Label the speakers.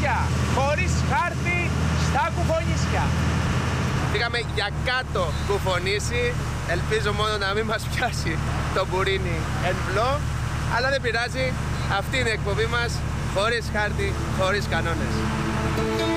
Speaker 1: κουφονίσια, χωρίς χάρτη στα κουφονίσια.
Speaker 2: Πήγαμε για κάτω κουφονίσι, ελπίζω μόνο να μην μας πιάσει το μπουρίνι εν μπλό, αλλά δεν πειράζει, αυτή είναι η εκπομπή μας, χωρίς χάρτη, χωρίς κανόνες.